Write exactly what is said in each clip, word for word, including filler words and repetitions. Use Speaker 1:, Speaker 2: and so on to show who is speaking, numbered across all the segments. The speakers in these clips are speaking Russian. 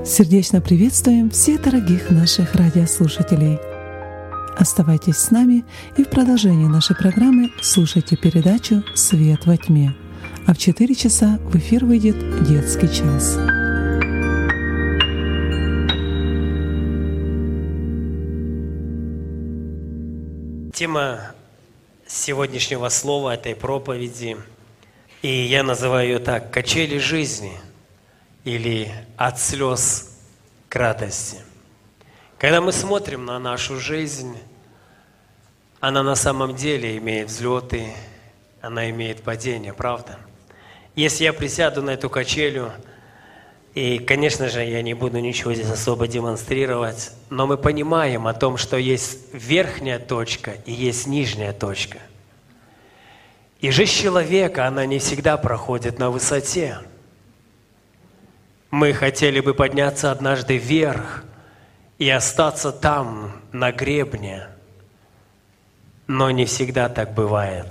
Speaker 1: Сердечно приветствуем всех дорогих наших радиослушателей. Оставайтесь с нами и в продолжении нашей программы слушайте передачу «Свет во тьме». А в четыре часа в эфир выйдет детский час.
Speaker 2: Тема сегодняшнего слова, этой проповеди, и я называю ее так: «Качели жизни» или «От слез к радости». Когда мы смотрим на нашу жизнь, она на самом деле имеет взлеты, она имеет падения, правда? Если я присяду на эту качелю, и, конечно же, я не буду ничего здесь особо демонстрировать, но мы понимаем о том, что есть верхняя точка и есть нижняя точка. И жизнь человека, она не всегда проходит на высоте. Мы хотели бы подняться однажды вверх и остаться там, на гребне, но не всегда так бывает.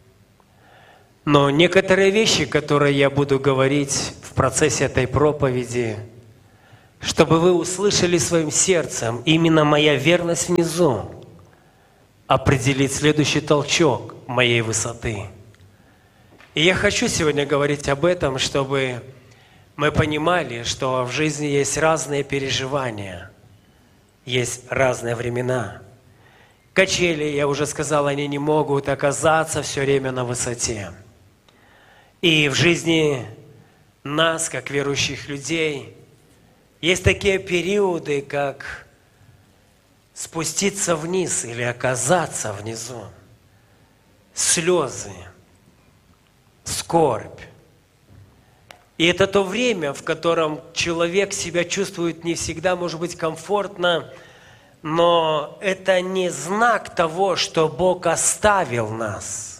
Speaker 2: Но некоторые вещи, которые я буду говорить в процессе этой проповеди, чтобы вы услышали своим сердцем, именно моя верность внизу определит следующий толчок моей высоты. И я хочу сегодня говорить об этом, чтобы мы понимали, что в жизни есть разные переживания, есть разные времена. Качели, я уже сказал, они не могут оказаться все время на высоте. И в жизни нас, как верующих людей, есть такие периоды, как спуститься вниз или оказаться внизу. Слезы, скорбь. И это то время, в котором человек себя чувствует не всегда, может быть, комфортно, но это не знак того, что Бог оставил нас.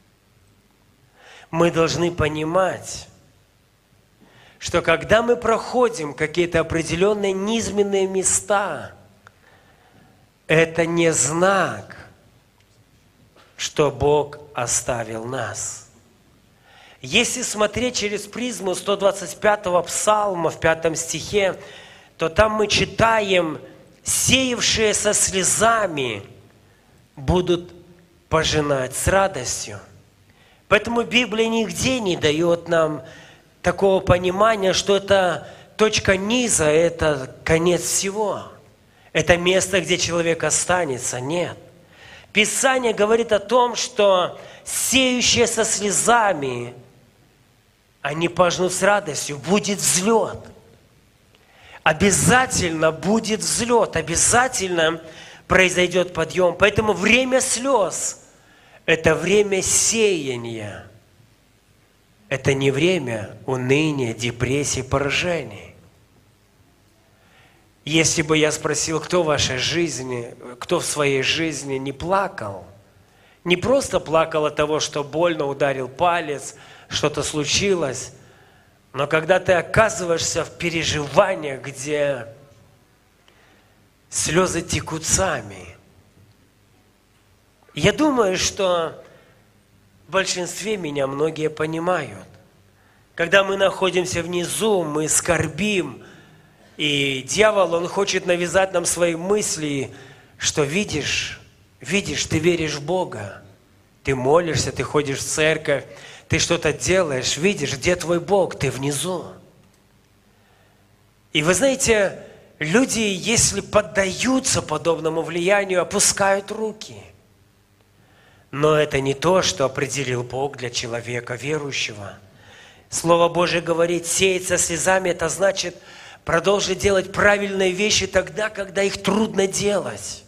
Speaker 2: Мы должны понимать, что когда мы проходим какие-то определенные низменные места, это не знак, что Бог оставил нас. Если смотреть через призму сто двадцать пятого псалма в пятом стихе, то там мы читаем: «Сеявшие со слезами будут пожинать с радостью». Поэтому Библия нигде не дает нам такого понимания, что это точка низа, это конец всего. Это место, где человек останется. Нет. Писание говорит о том, что сеющие со слезами, они пожнут с радостью, будет взлет. Обязательно будет взлет, обязательно произойдет подъем. Поэтому время слез – это время сеяния. Это не время уныния, депрессии, поражений. Если бы я спросил, кто в вашей жизни, кто в своей жизни не плакал, не просто плакал от того, что больно ударил палец, что-то случилось, но когда ты оказываешься в переживаниях, где слезы текут сами. Я думаю, что в большинстве меня многие понимают. Когда мы находимся внизу, мы скорбим, и дьявол, он хочет навязать нам свои мысли, что видишь, видишь, ты веришь в Бога, ты молишься, ты ходишь в церковь, ты что-то делаешь, видишь, где твой Бог, ты внизу. И вы знаете, люди, если поддаются подобному влиянию, опускают руки. Но это не то, что определил Бог для человека верующего. Слово Божие говорит: сеять со слезами – это значит продолжить делать правильные вещи тогда, когда их трудно делать.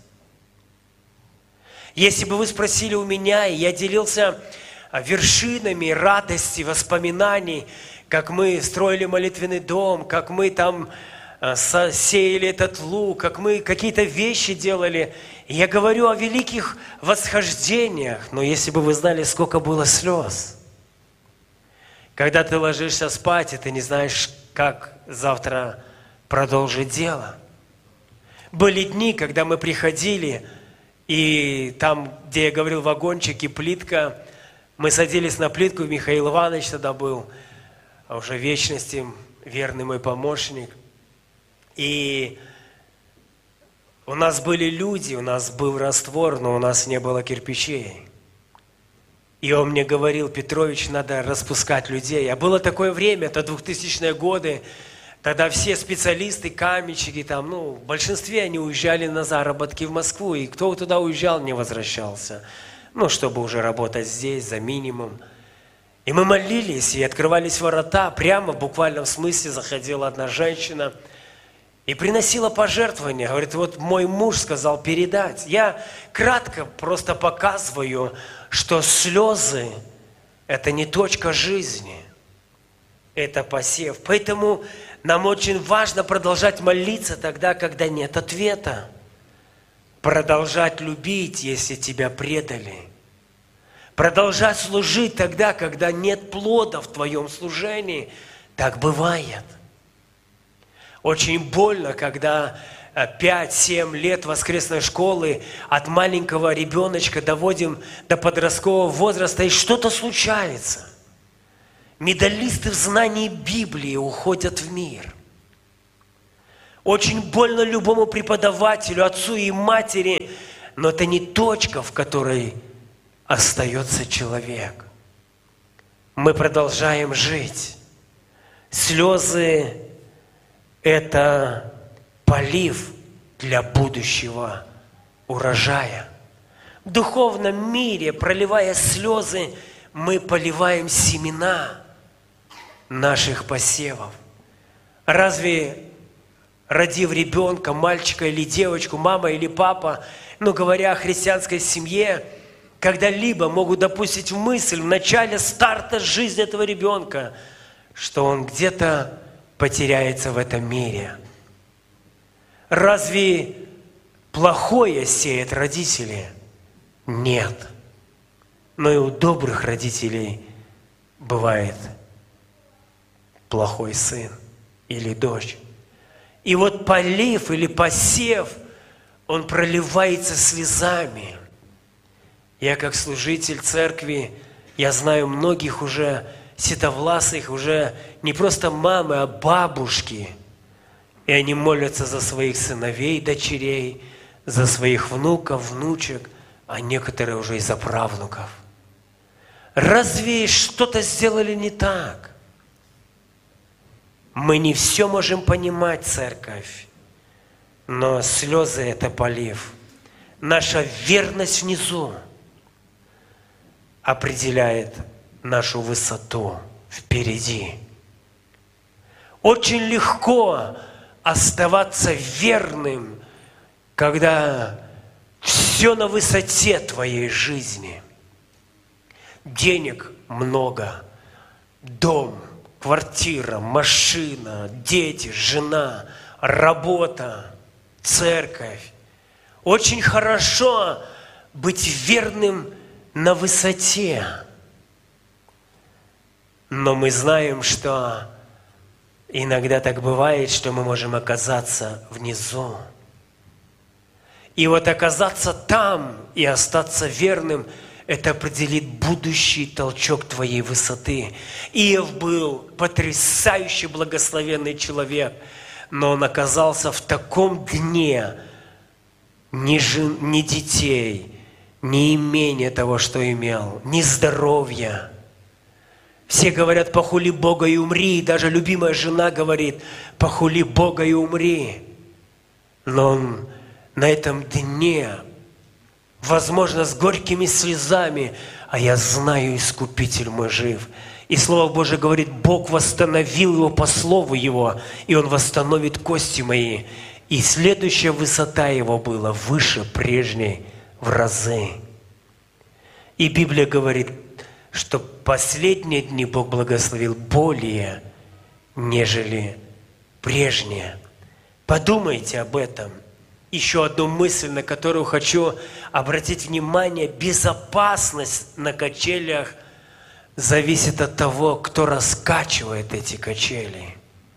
Speaker 2: Если бы вы спросили у меня, и я делился вершинами радости, воспоминаний, как мы строили молитвенный дом, как мы там сеяли этот лук, как мы какие-то вещи делали. И я говорю о великих восхождениях, но если бы вы знали, сколько было слез. Когда ты ложишься спать, и ты не знаешь, как завтра продолжить дело. Были дни, когда мы приходили, и там, где я говорил, вагончик и плитка, мы садились на плитку, Михаил Иванович тогда был, а уже в вечности верный мой помощник. И у нас были люди, у нас был раствор, но у нас не было кирпичей. И он мне говорил: Петрович, надо распускать людей. А было такое время, это двухтысячные годы, тогда все специалисты, каменщики, там, ну, в большинстве они уезжали на заработки в Москву, и кто туда уезжал, не возвращался. Ну, чтобы уже работать здесь за минимум. И мы молились, и открывались ворота, прямо в буквальном смысле заходила одна женщина и приносила пожертвования. Говорит: вот мой муж сказал передать. Я кратко просто показываю, что слезы – это не точка жизни, это посев. Поэтому нам очень важно продолжать молиться тогда, когда нет ответа. Продолжать любить, если тебя предали. Продолжать служить тогда, когда нет плода в твоем служении. Так бывает. Очень больно, когда пять-семь лет воскресной школы от маленького ребеночка доводим до подросткового возраста, и что-то случается. Медалисты в знании Библии уходят в мир. Очень больно любому преподавателю, отцу и матери, но это не точка, в которой остается человек. Мы продолжаем жить. Слезы – это полив для будущего урожая. В духовном мире, проливая слезы, мы поливаем семена наших посевов. Разве, родив ребенка, мальчика или девочку, мама или папа, ну, говоря о христианской семье, когда-либо могут допустить в мысль в начале старта жизни этого ребенка, что он где-то потеряется в этом мире? Разве плохое сеют родители? Нет. Но и у добрых родителей бывает плохой сын или дочь. И вот полив или посев, он проливается слезами. Я как служитель церкви, я знаю многих уже седовласых, уже не просто мамы, а бабушки. И они молятся за своих сыновей, дочерей, за своих внуков, внучек, а некоторые уже и за правнуков. Разве что-то сделали не так? Мы не все можем понимать, церковь, но слезы – это полив. Наша верность внизу определяет нашу высоту впереди. Очень легко оставаться верным, когда все на высоте твоей жизни. Денег много, дом, квартира, машина, дети, жена, работа, церковь. Очень хорошо быть верным на высоте. Но мы знаем, что иногда так бывает, что мы можем оказаться внизу. И вот оказаться там и остаться верным – это определит будущий толчок твоей высоты. Иов был потрясающе благословенный человек, но он оказался в таком дне ни, жен, ни детей, ни имения того, что имел, ни здоровья. Все говорят: похули Бога и умри. И даже любимая жена говорит: похули Бога и умри. Но он на этом дне, возможно, с горькими слезами, а я знаю, Искупитель мой жив. И Слово Божие говорит: Бог восстановил его по слову его, и он восстановит кости мои. И следующая высота его была выше прежней в разы. И Библия говорит, что последние дни Бог благословил более, нежели прежние. Подумайте об этом. Еще одну мысль, на которую хочу обратить внимание. Безопасность на качелях зависит от того, кто раскачивает эти качели.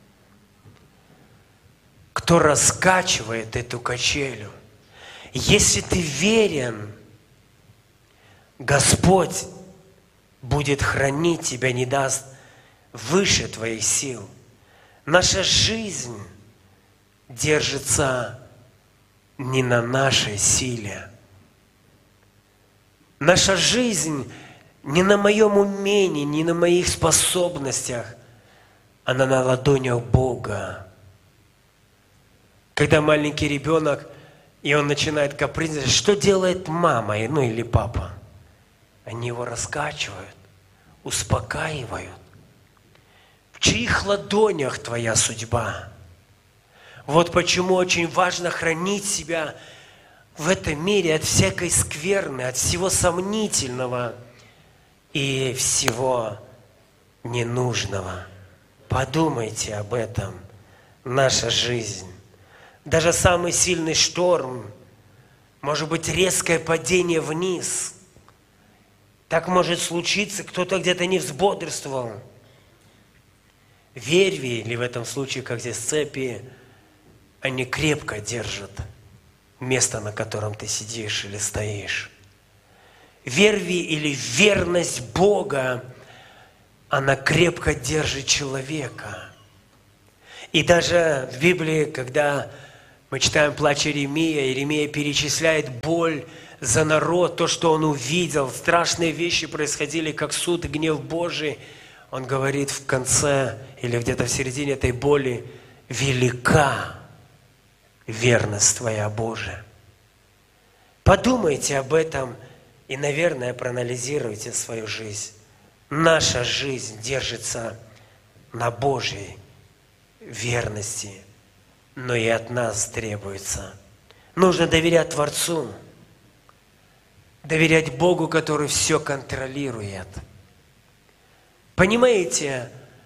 Speaker 2: Кто раскачивает эту качелю. Если ты верен, Господь будет хранить тебя, не даст выше твоих сил. Наша жизнь держится не на нашей силе. Наша жизнь не на моем умении, не на моих способностях, она на ладонях Бога. Когда маленький ребенок, и он начинает капризничать, что делает мама, ну или папа? Они его раскачивают, успокаивают. В чьих ладонях твоя судьба? Вот почему очень важно хранить себя в этом мире от всякой скверны, от всего сомнительного и всего ненужного. Подумайте об этом. Наша жизнь. Даже самый сильный шторм, может быть, резкое падение вниз. Так может случиться, кто-то где-то не взбодрствовал. Верви, или в этом случае, как здесь цепи, они крепко держат место, на котором ты сидишь или стоишь. Верви или верность Бога, она крепко держит человека. И даже в Библии, когда мы читаем плач Иеремия, Иеремия перечисляет боль за народ, то, что он увидел, страшные вещи происходили, как суд и гнев Божий. Он говорит в конце или где-то в середине этой боли: велика верность Твоя, Божия. Подумайте об этом и, наверное, проанализируйте свою жизнь. Наша жизнь держится на Божьей верности, но и от нас требуется. Нужно доверять Творцу, доверять Богу, который все контролирует. Понимаете,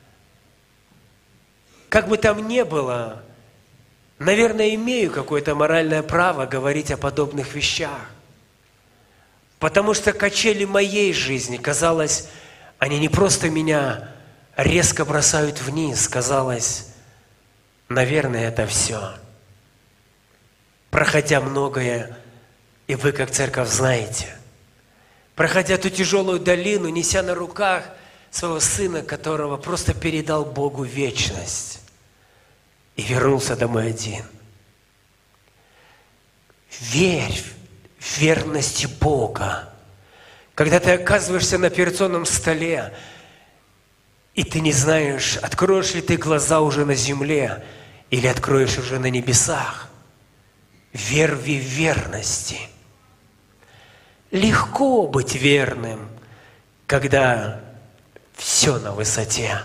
Speaker 2: как бы там ни было, наверное, имею какое-то моральное право говорить о подобных вещах. Потому что качели моей жизни, казалось, они не просто меня резко бросают вниз, казалось, наверное, это все. Проходя многое, и вы, как церковь, знаете, проходя ту тяжелую долину, неся на руках своего сына, которого просто передал Богу вечность, и вернулся домой один. Верь в верности Бога. Когда ты оказываешься на операционном столе, и ты не знаешь, откроешь ли ты глаза уже на земле, или откроешь уже на небесах. Верви в верности. Легко быть верным, когда все на высоте.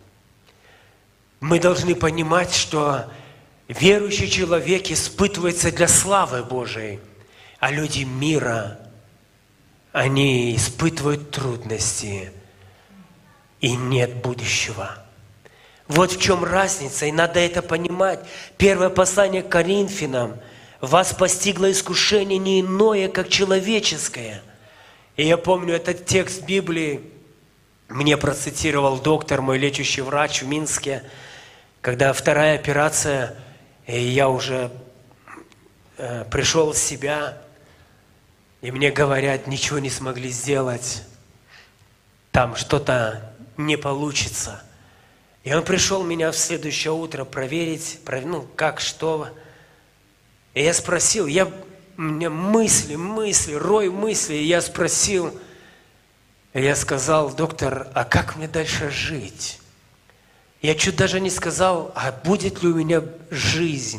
Speaker 2: Мы должны понимать, что верующий человек испытывается для славы Божией, а люди мира, они испытывают трудности, и нет будущего. Вот в чем разница, и надо это понимать. Первое послание к Коринфянам: «Вас постигло искушение не иное, как человеческое». И я помню этот текст Библии, мне процитировал доктор, мой лечащий врач в Минске, когда вторая операция, и я уже э, пришел в себя, и мне говорят, ничего не смогли сделать, там что-то не получится. И он пришел меня в следующее утро проверить, ну, как, что. И я спросил, я, у меня мысли, мысли, рой мыслей, и я спросил, и я сказал: доктор, а как мне дальше жить? Я чуть даже не сказал, а будет ли у меня жизнь?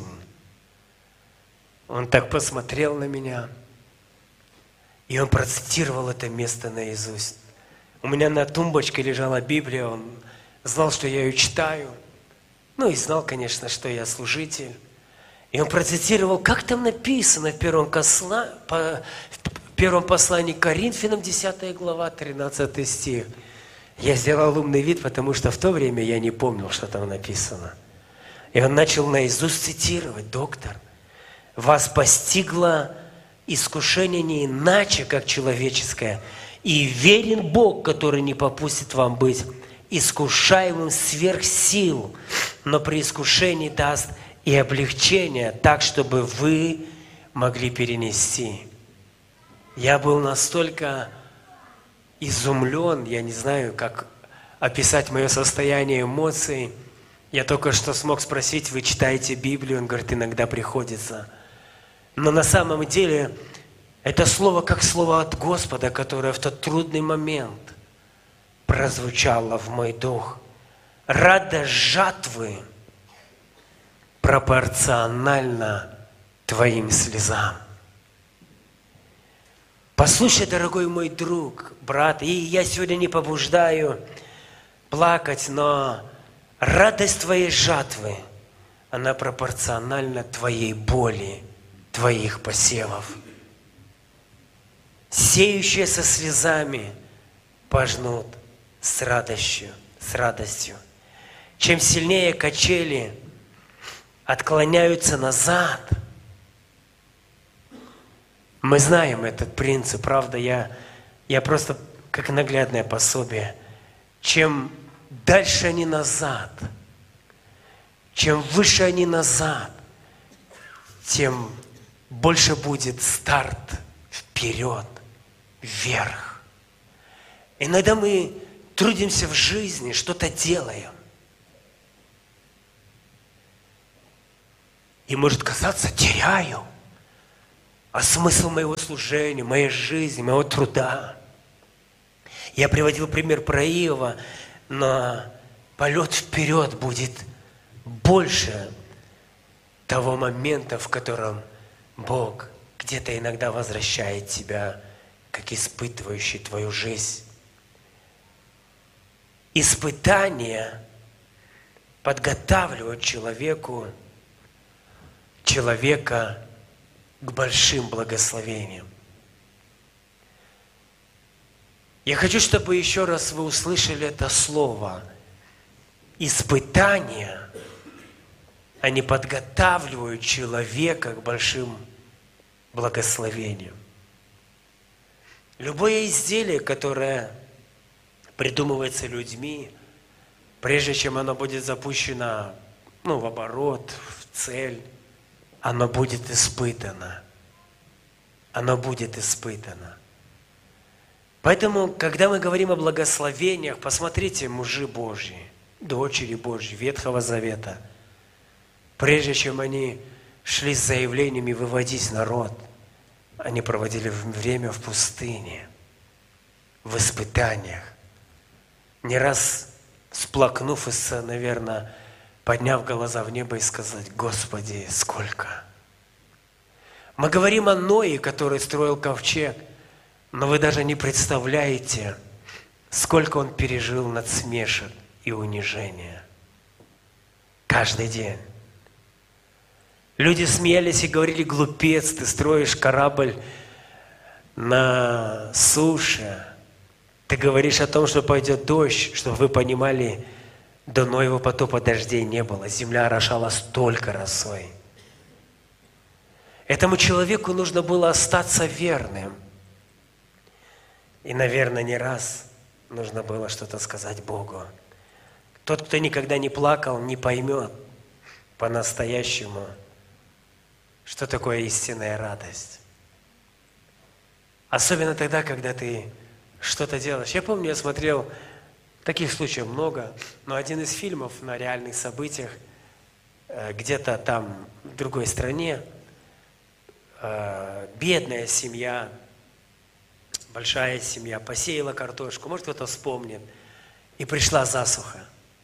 Speaker 2: Он так посмотрел на меня, и он процитировал это место наизусть. У меня на тумбочке лежала Библия, он знал, что я ее читаю. Ну и знал, конечно, что я служитель. И он процитировал, как там написано в первом, посла, по, в первом послании к Коринфянам, десятая глава, тринадцатый стих. Я сделал умный вид, потому что в то время я не помнил, что там написано. И он начал наизусть цитировать: доктор, вас постигло искушение не иначе, как человеческое, и верен Бог, который не попустит вам быть искушаемым сверх сил, но при искушении даст и облегчение, так, чтобы вы могли перенести. Я был настолько изумлен, я не знаю, как описать мое состояние эмоций, Я только что смог спросить, вы читаете Библию? Он говорит, иногда приходится. Но на самом деле это слово как слово от Господа, которое в тот трудный момент прозвучало в мой дух. Радость жатвы пропорциональна твоим слезам. Послушай, дорогой мой друг, брат, и я сегодня не побуждаю плакать, но радость твоей жатвы, она пропорциональна твоей боли, твоих посевов. Сеющие со слезами пожнут с радостью, с радостью. Чем сильнее качели отклоняются назад, мы знаем этот принцип, правда, я, я просто как наглядное пособие. Чем дальше они назад, чем выше они назад, тем больше будет старт вперед, вверх. Иногда мы трудимся в жизни, что-то делаем. И может казаться, теряю. А смысл моего служения, моей жизни, моего труда. Я приводил пример про Иова, но полет вперед будет больше того момента, в котором Бог где-то иногда возвращает тебя, как испытывающий твою жизнь. Испытания подготавливают человеку, человека к большим благословениям. Я хочу, чтобы еще раз вы услышали это слово. Испытания, они подготавливают человека к большим благословениям. Любое изделие, которое придумывается людьми, прежде чем оно будет запущено ну, в оборот, в цель, оно будет испытано. Оно будет испытано. Поэтому, когда мы говорим о благословениях, посмотрите, мужи Божьи, дочери Божьи, Ветхого Завета, прежде чем они шли с заявлениями выводить народ, они проводили время в пустыне, в испытаниях. Не раз сплакнув и, наверное, подняв глаза в небо и сказать: «Господи, сколько!» Мы говорим о Ное, который строил ковчег, но вы даже не представляете, сколько он пережил насмешек и унижения. Каждый день. Люди смеялись и говорили: «Глупец, ты строишь корабль на суше. Ты говоришь о том, что пойдет дождь», чтобы вы понимали, до Ноева потопа дождей не было. Земля орошала столько росой. Этому человеку нужно было остаться верным. И, наверное, не раз нужно было что-то сказать Богу. Тот, кто никогда не плакал, не поймет по-настоящему, что такое истинная радость. Особенно тогда, когда ты что-то делаешь. Я помню, я смотрел, таких случаев много, но один из фильмов на реальных событиях, где-то там, в другой стране, бедная семья, большая семья, посеяла картошку, может, кто-то вспомнит, и пришла засуха.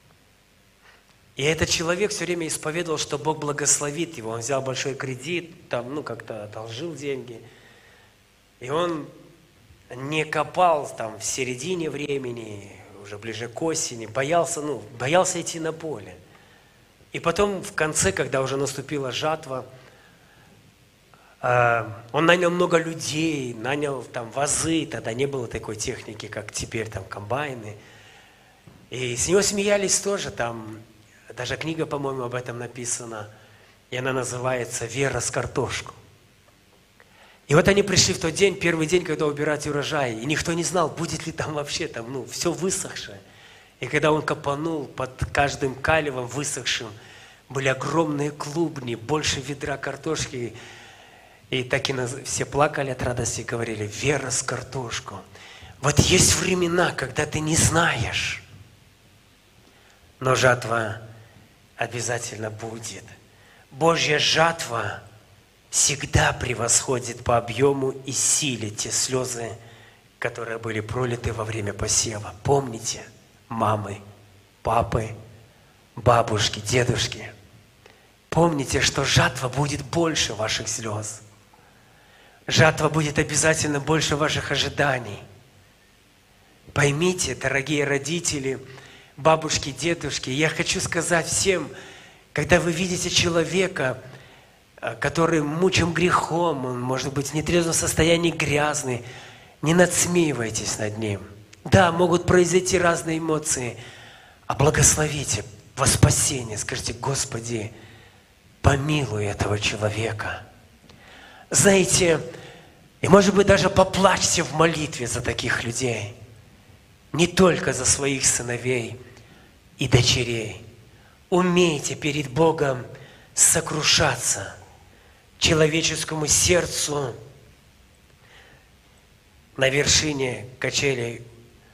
Speaker 2: И этот человек все время исповедовал, что Бог благословит его. Он взял большой кредит, там, ну, как-то одолжил деньги. И он не копал там в середине времени, уже ближе к осени, боялся, ну, боялся идти на поле. И потом в конце, когда уже наступила жатва, он нанял много людей, нанял там вазы, тогда не было такой техники, как теперь, там комбайны. И с него смеялись тоже, там даже книга, по-моему, об этом написана, и она называется «Вера с картошку». И вот они пришли в тот день, первый день, когда убирать урожай, и никто не знал, будет ли там вообще, там, ну, все высохшее. И когда он копанул, под каждым калевом высохшим были огромные клубни, больше ведра картошки. И так и все плакали от радости и говорили: «Вера с картошку». Вот есть времена, когда ты не знаешь, но жатва обязательно будет. Божья жатва всегда превосходит по объему и силе те слезы, которые были пролиты во время посева. Помните, мамы, папы, бабушки, дедушки, помните, что жатва будет больше ваших слез. Жатва будет обязательно больше ваших ожиданий. Поймите, дорогие родители, бабушки, дедушки, я хочу сказать всем, когда вы видите человека, который мучим грехом, он может быть в нетрезвом состоянии, грязный, не надсмеивайтесь над ним. Да, могут произойти разные эмоции, а благословите во спасение. Скажите: Господи, помилуй этого человека. Знаете, и может быть даже поплачьте в молитве за таких людей. Не только за своих сыновей и дочерей. Умейте перед Богом сокрушаться. Человеческому сердцу на вершине качелей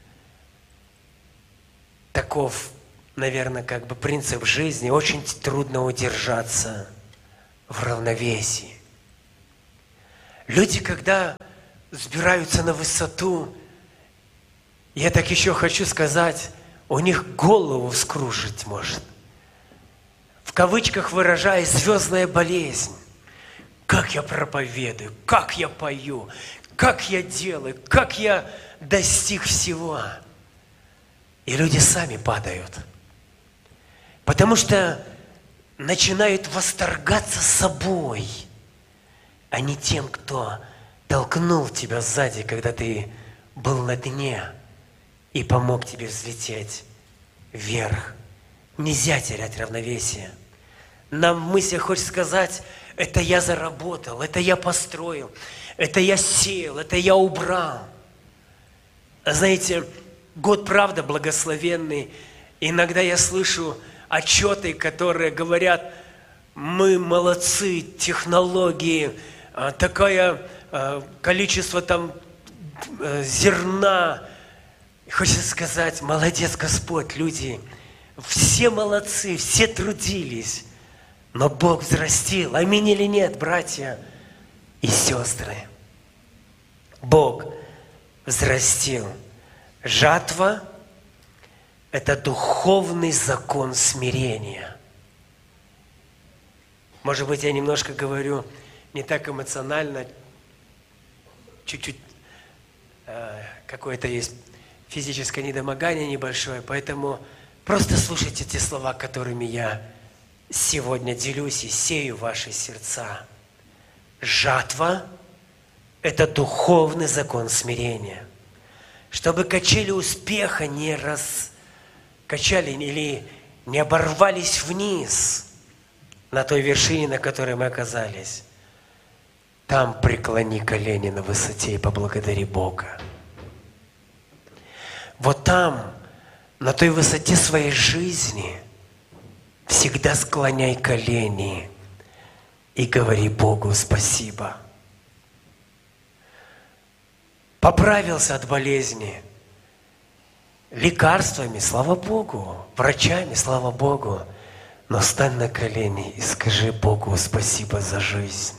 Speaker 2: таков, наверное, как бы принцип жизни. Очень трудно удержаться в равновесии. Люди, когда взбираются на высоту, я так еще хочу сказать, у них голову вскружить может. В кавычках выражаясь, звездная болезнь. Как я проповедую, как я пою, как я делаю, как я достиг всего. И люди сами падают. Потому что начинают восторгаться собой, а не тем, кто толкнул тебя сзади, когда ты был на дне, и помог тебе взлететь вверх. Нельзя терять равновесие. Нам в мыслях хочется сказать: это я заработал, это я построил, это я сеял, это я убрал. Знаете, год правда благословенный. Иногда я слышу отчеты, которые говорят: мы молодцы, технологии, такое количество там зерна. Хочется сказать: молодец Господь, люди, все молодцы, все трудились, но Бог взрастил. Аминь или нет, братья и сестры? Бог взрастил. Жатва – это духовный закон смирения. Может быть, я немножко говорю не так эмоционально, чуть-чуть э, какое-то есть физическое недомогание небольшое, поэтому просто слушайте те слова, которыми я сегодня делюсь и сею в ваши сердца. Жатва – это духовный закон смирения. Чтобы качели успеха не раскачали или не оборвались вниз на той вершине, на которой мы оказались, там преклони колени на высоте и поблагодари Бога. Вот там, на той высоте своей жизни, всегда склоняй колени и говори Богу спасибо. Поправился от болезни, лекарствами, слава Богу, врачами, слава Богу, но стань на колени и скажи Богу спасибо за жизнь.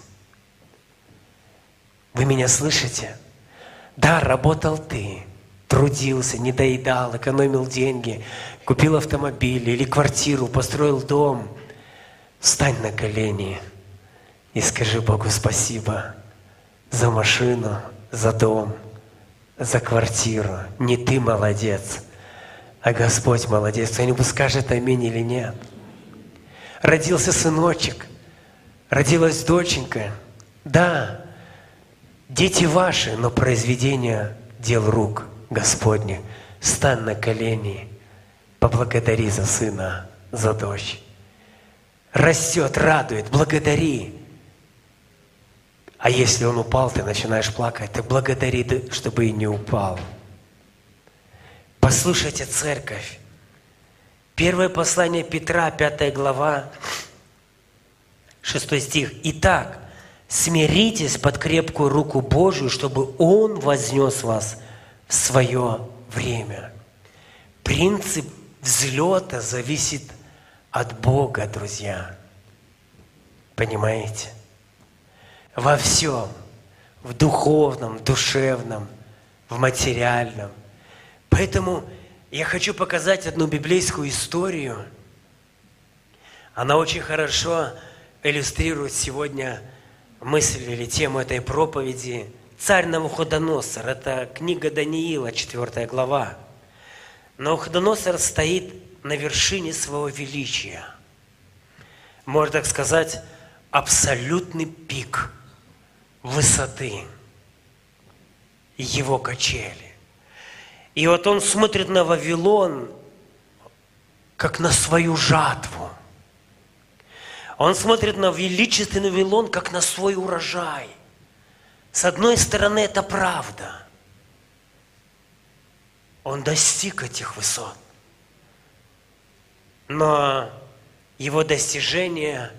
Speaker 2: Вы меня слышите? Да, работал ты, трудился, не доедал, экономил деньги, купил автомобиль или квартиру, построил дом. Встань на колени и скажи Богу спасибо за машину, за дом, за квартиру. Не ты молодец, а Господь молодец. Кто-нибудь скажет аминь или нет? Родился сыночек, родилась доченька. Да, дети ваши, но произведение дел рук Господних. Стань на колени, поблагодари за сына, за дочь. Растет, радует, благодари. А если он упал, ты начинаешь плакать, ты благодари, чтобы и не упал. Послушайте, церковь. Первое послание Петра, пятая глава, шестой стих. Итак, смиритесь под крепкую руку Божию, чтобы Он вознес вас в свое время. Принцип взлета зависит от Бога, друзья. Понимаете? Во всем. В духовном, душевном, в материальном. Поэтому я хочу показать одну библейскую историю. Она очень хорошо иллюстрирует сегодня мысль или тему этой проповеди. Царь Навуходоносор. Это книга Даниила, четвёртая глава. Навуходоносор стоит на вершине своего величия. Можно так сказать, абсолютный пик высоты его качели. И вот он смотрит на Вавилон, как на свою жатву. Он смотрит на величественный Вавилон, как на свой урожай. С одной стороны, это правда. Он достиг этих высот. Но его достижения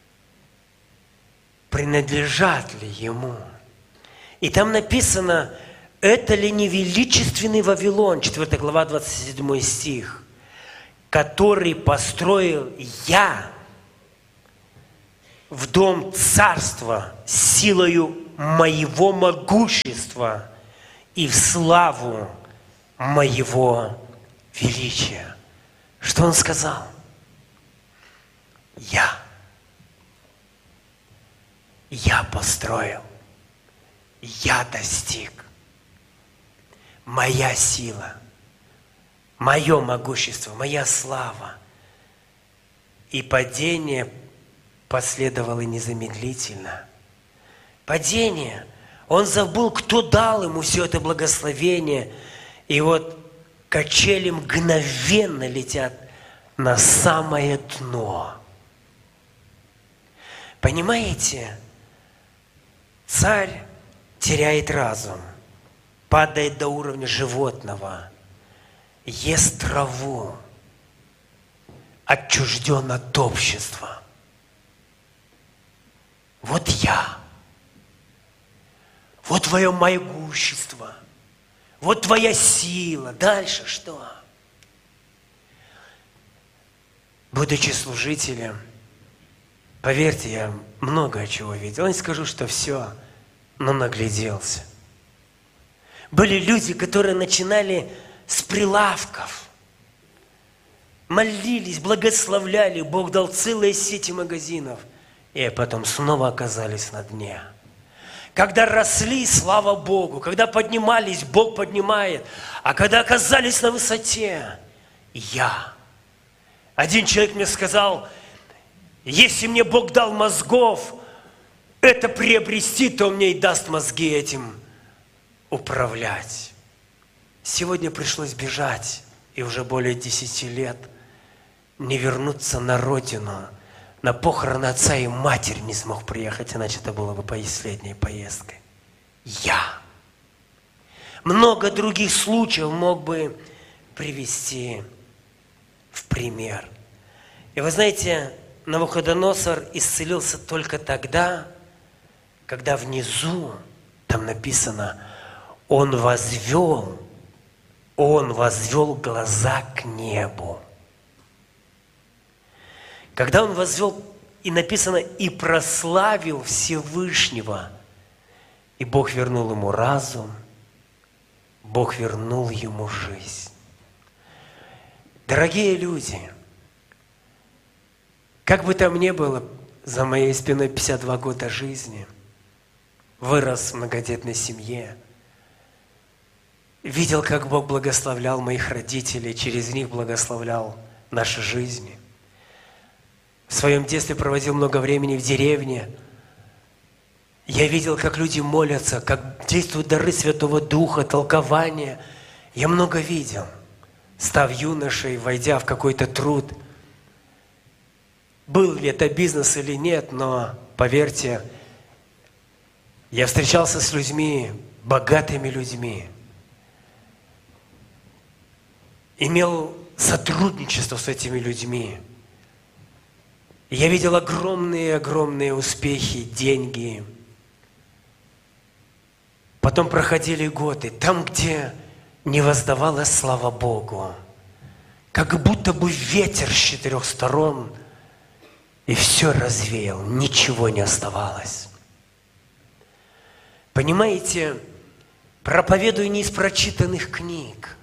Speaker 2: принадлежат ли ему? И там написано, это ли не величественный Вавилон, четвёртая глава, двадцать седьмой стих, который построил я в дом царства силою моего могущества и в славу моего величия. Что он сказал? Я. Я построил. Я достиг. Моя сила. Мое могущество. Моя слава. И падение последовало незамедлительно. Падение. Он забыл, кто дал ему все это благословение. И вот качели мгновенно летят на самое дно. Понимаете? Царь теряет разум, падает до уровня животного, ест траву, отчужден от общества. Вот я. Вот твое могущество. Вот твоя сила. Дальше что? Будучи служителем, поверьте, я много чего видел. Я не скажу, что все, но нагляделся. Были люди, которые начинали с прилавков. Молились, благословляли. Бог дал целые сети магазинов. И потом снова оказались на дне. Когда росли, слава Богу. Когда поднимались, Бог поднимает. А когда оказались на высоте, я. Один человек мне сказал, если мне Бог дал мозгов, это приобрести, то он мне и даст мозги этим управлять. Сегодня пришлось бежать, и уже более десяти лет не вернуться на родину. На похороны отца и матери не смог приехать, иначе это было бы последней поездкой. Я. Много других случаев мог бы привести в пример. И вы знаете, Навуходоносор исцелился только тогда, когда внизу, там написано, он возвел, он возвел глаза к небу. Когда он возвел, и написано, и прославил Всевышнего, и Бог вернул ему разум, Бог вернул ему жизнь. Дорогие люди, как бы там ни было, за моей спиной пятьдесят два года жизни, вырос в многодетной семье, видел, как Бог благословлял моих родителей, через них благословлял наши жизни. В своем детстве проводил много времени в деревне. Я видел, как люди молятся, как действуют дары Святого Духа, толкования. Я много видел, став юношей, войдя в какой-то труд. Был ли это бизнес или нет, но, поверьте, я встречался с людьми, богатыми людьми, имел сотрудничество с этими людьми. Я видел огромные-огромные успехи, деньги. Потом проходили годы. Там, где не воздавалась слава Богу, как будто бы ветер с четырех сторон, и все развеял, ничего не оставалось. Понимаете, проповедую не из прочитанных книг.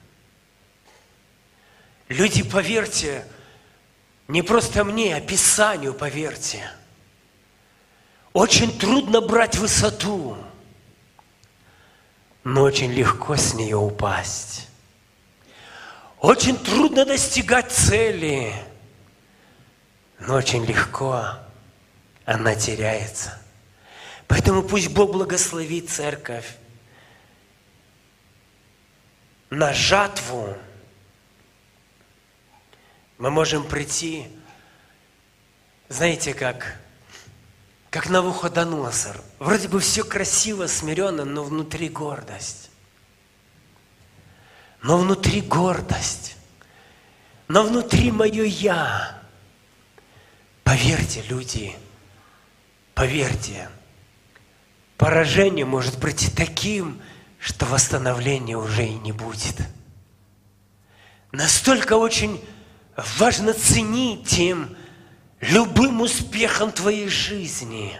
Speaker 2: Люди, поверьте, не просто мне, а Писанию поверьте. Очень трудно брать высоту, но очень легко с нее упасть. Очень трудно достигать цели, но очень легко она теряется. Поэтому пусть Бог благословит церковь на жатву. Мы можем прийти, знаете, как, как Навуходоносор. Вроде бы все красиво, смиренно, но внутри гордость. Но внутри гордость. Но внутри мое «я». Поверьте, люди, поверьте, поражение может прийти таким, что восстановления уже и не будет. Настолько очень важно ценить тем любым успехом твоей жизни,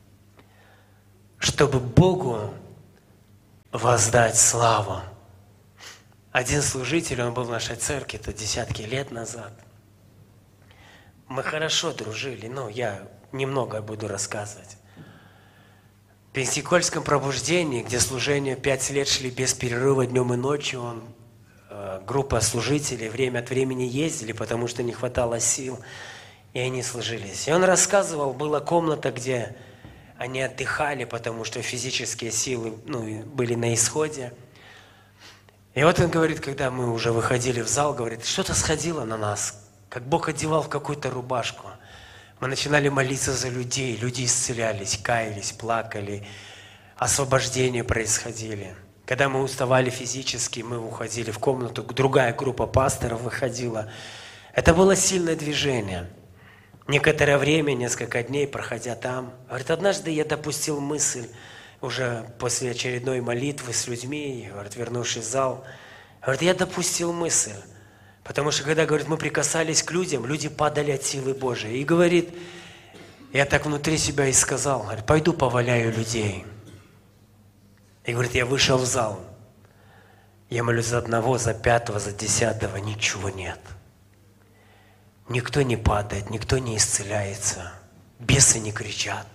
Speaker 2: чтобы Богу воздать славу. Один служитель, он был в нашей церкви, это десятки лет назад. Мы хорошо дружили, но я немного буду рассказывать. В Пентекольском пробуждении, где служения пять лет шли без перерыва днем и ночью, он, э, группа служителей время от времени ездили, потому что не хватало сил, и они служились. И он рассказывал, была комната, где они отдыхали, потому что физические силы ну, были на исходе. И вот он говорит, когда мы уже выходили в зал, говорит, что-то сходило на нас, как Бог одевал в какую-то рубашку. Мы начинали молиться за людей, люди исцелялись, каялись, плакали, освобождения происходили. Когда мы уставали физически, мы уходили в комнату, другая группа пасторов выходила. Это было сильное движение. Некоторое время, несколько дней, проходя там, говорит, однажды я допустил мысль, уже после очередной молитвы с людьми, говорит, вернувшись в зал, говорит, я допустил мысль. Потому что, когда, говорит, мы прикасались к людям, люди падали от силы Божией. И говорит, я так внутри себя и сказал, говорит, пойду поваляю людей. И говорит, я вышел в зал. Я молюсь за одного, за пятого, за десятого, ничего нет. Никто не падает, никто не исцеляется. Бесы не кричат.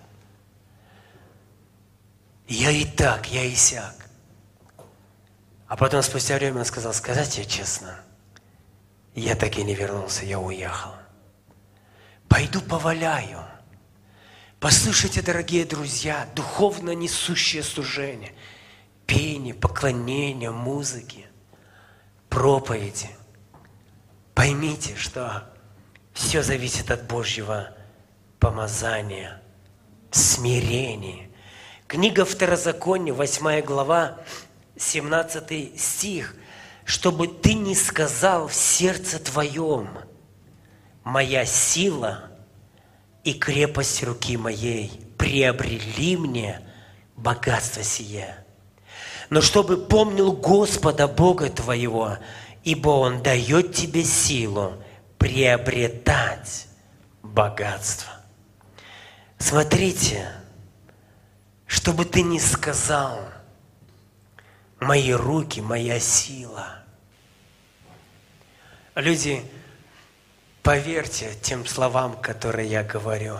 Speaker 2: Я и так, я и сяк. А потом спустя время он сказал, сказать тебе честно, я так и не вернулся, я уехал. Пойду поваляю. Послушайте, дорогие друзья, духовно несущее служение, пение, поклонение, музыки, проповеди. Поймите, что все зависит от Божьего помазания, смирения. Книга Второзакония, восьмая глава, семнадцатый стих. Чтобы ты не сказал в сердце твоем, моя сила и крепость руки моей приобрели мне богатство сие. Но чтобы помнил Господа Бога твоего, ибо Он дает тебе силу приобретать богатство. Смотрите, чтобы ты не сказал, мои руки, моя сила. Люди, поверьте тем словам, которые я говорю.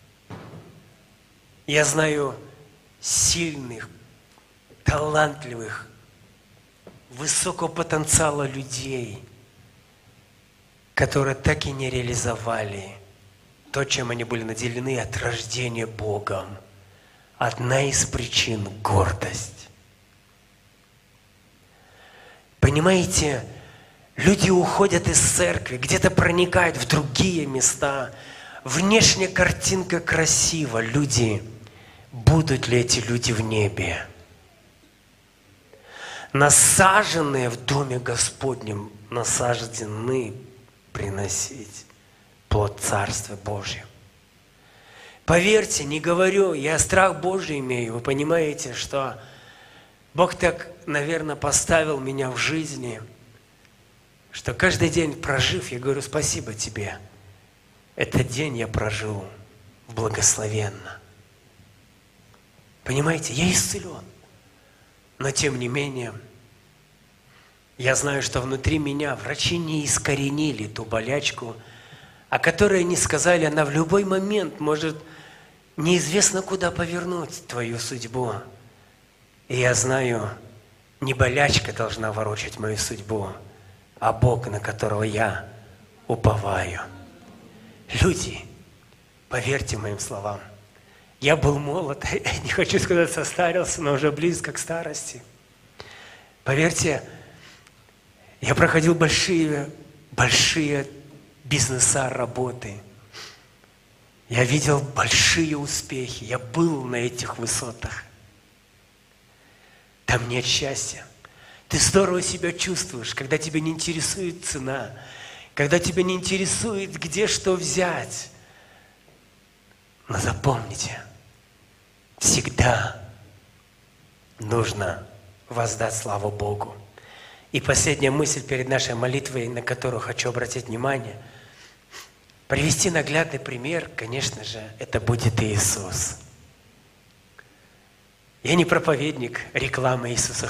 Speaker 2: Я знаю сильных, талантливых, высокого потенциала людей, которые так и не реализовали то, чем они были наделены от рождения Богом. Одна из причин – гордость. Понимаете, люди уходят из церкви, где-то проникают в другие места. Внешняя картинка красива. Люди, будут ли эти люди в небе? Насаженные в доме Господнем, насаждены приносить плод Царства Божьего. Поверьте, не говорю, я страх Божий имею. Вы понимаете, что Бог так, наверное, поставил меня в жизни, что каждый день прожив, я говорю, спасибо тебе. Этот день я прожил благословенно. Понимаете, я исцелен. Но тем не менее, я знаю, что внутри меня врачи не искоренили ту болячку, о которой они сказали, она в любой момент может неизвестно куда повернуть твою судьбу. И я знаю, не болячка должна ворочать мою судьбу, а Бог, на которого я уповаю. Люди, поверьте моим словам, я был молод, не хочу сказать состарился, но уже близко к старости. Поверьте, я проходил большие, большие бизнеса, работы. Я видел большие успехи, я был на этих высотах. Там нет счастья. Ты здорово себя чувствуешь, когда тебя не интересует цена, когда тебя не интересует, где что взять. Но запомните, всегда нужно воздать славу Богу. И последняя мысль перед нашей молитвой, на которую хочу обратить внимание, привести наглядный пример, конечно же, это будет Иисус. Я не проповедник рекламы Иисуса